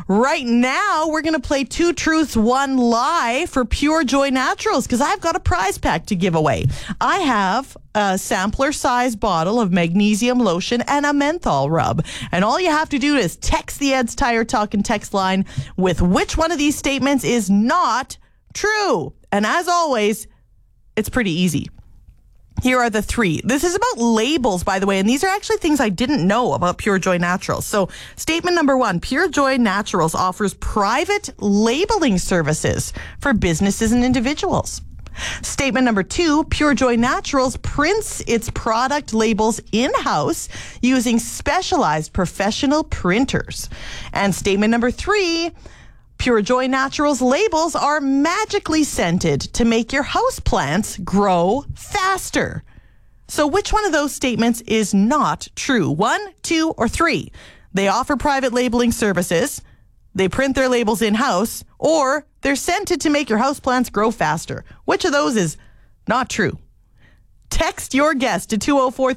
Right now, we're going to play 2 Truths, 1 Lie for Pure Joy Naturals because I've got a prize pack to give away. I have a sampler size bottle of magnesium lotion and a menthol rub. And all you have to do is text the Ed's Tire Talkin' text line with which one of these statements is not true. And as always, it's pretty easy. Here are the 3. This is about labels, by the way, and these are actually things I didn't know about Pure Joy Naturals. So statement number 1, Pure Joy Naturals offers private labeling services for businesses and individuals. Statement number 2, Pure Joy Naturals prints its product labels in-house using specialized professional printers. And statement number 3, Pure Joy Naturals labels are magically scented to make your houseplants grow faster. So which one of those statements is not true? 1, 2, or 3? They offer private labeling services, they print their labels in-house, or they're scented to make your houseplants grow faster. Which of those is not true? Text your guess to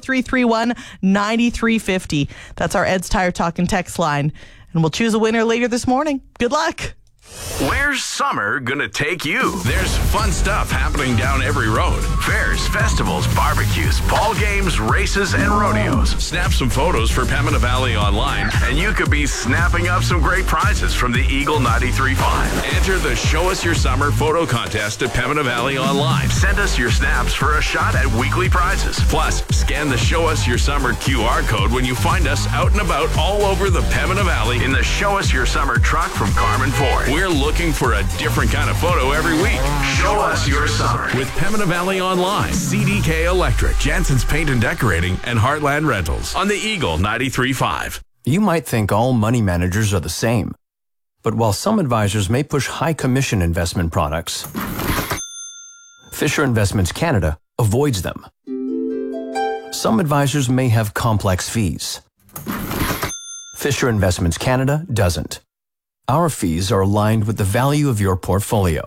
204-331-9350. That's our Ed's Tire Talkin' text line. And we'll choose a winner later this morning. Good luck. Where's summer gonna take you? There's fun stuff happening down every road. Fairs, festivals, barbecues, ball games, races, and rodeos. Snap some photos for Pembina Valley Online, and you could be snapping up some great prizes from the Eagle 93.5. Enter the Show Us Your Summer photo contest at Pembina Valley Online. Send us your snaps for a shot at weekly prizes. Plus, scan the Show Us Your Summer QR code when you find us out and about all over the Pembina Valley in the Show Us Your Summer truck from Carmen Ford. We're looking for a different kind of photo every week. Show us your summer with Pembina Valley Online, CDK Electric, Jansen's Paint and Decorating, and Heartland Rentals on the Eagle 93.5. You might think all money managers are the same. But while some advisors may push high commission investment products, Fisher Investments Canada avoids them. Some advisors may have complex fees. Fisher Investments Canada doesn't. Our fees are aligned with the value of your portfolio.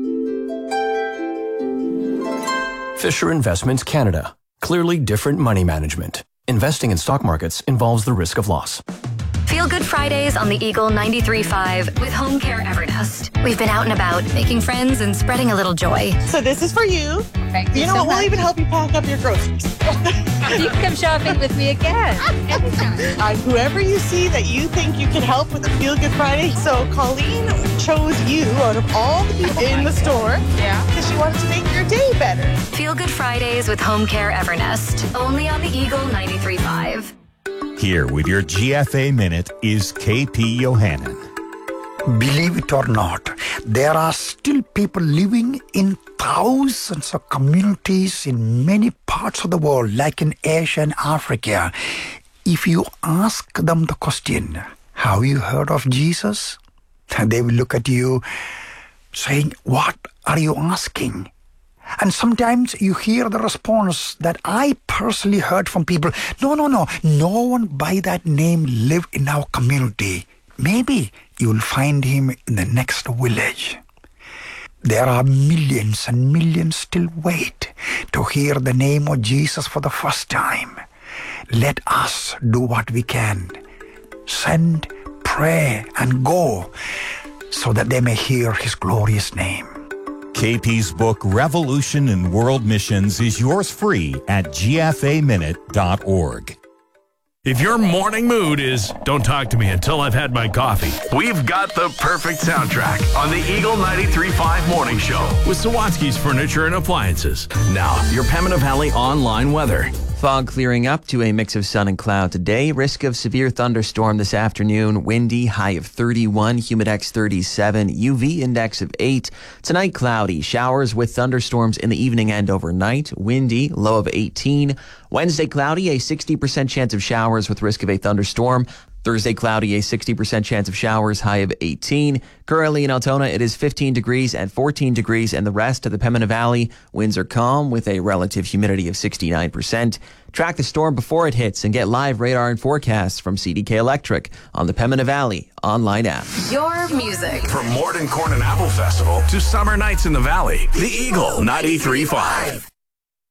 Fisher Investments Canada. Clearly different money management. Investing in stock markets involves the risk of loss. Feel Good Fridays on the Eagle 93.5 with Home Care Evernest. We've been out and about, making friends and spreading a little joy. So this is for you. Thank You know what? We'll even help you pack up your groceries. You can come shopping with me again. Anytime. Whoever you see that you think you can help with a Feel Good Friday. So Colleen chose you out of all the people in the store. Yeah. Because she wanted to make your day better. Feel Good Fridays with Home Care Evernest. Only on the Eagle 93.5. Here with your GFA Minute is KP Yohannan. Believe it or not, there are still people living in thousands of communities in many parts of the world, like in Asia and Africa. If you ask them the question, have you heard of Jesus? They will look at you saying, what are you asking? And sometimes you hear the response that I personally heard from people, no one by that name live in our community. Maybe you'll find him in the next village. There are millions and millions still wait to hear the name of Jesus for the first time. Let us do what we can. Send, pray, and go so that they may hear his glorious name. KP's book, Revolution in World Missions, is yours free at gfaminute.org. If your morning mood is, don't talk to me until I've had my coffee, we've got the perfect soundtrack on the Eagle 93.5 Morning Show with Sawatsky's Furniture and Appliances. Now, your Pembina Valley Online weather. Fog clearing up to a mix of sun and cloud today. Risk of severe thunderstorm this afternoon. Windy, high of 31. Humidex 37. UV index of 8. Tonight, cloudy. Showers with thunderstorms in the evening and overnight. Windy, low of 18. Wednesday, cloudy. A 60% chance of showers with risk of a thunderstorm. Thursday, cloudy, a 60% chance of showers, high of 18. Currently in Altona, it is 15 degrees and 14 degrees, and the rest of the Pembina Valley, winds are calm with a relative humidity of 69%. Track the storm before it hits and get live radar and forecasts from CDK Electric on the Pembina Valley online app. Your music. From Morden Corn and Apple Festival to summer nights in the Valley, the Eagle 93.5.